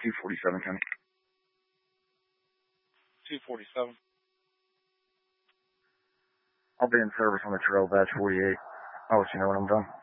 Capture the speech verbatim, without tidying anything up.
two forty-seven, Kenny. two forty-seven. I'll be in service on the trail, batch forty-eight. I'll let you know when I'm done.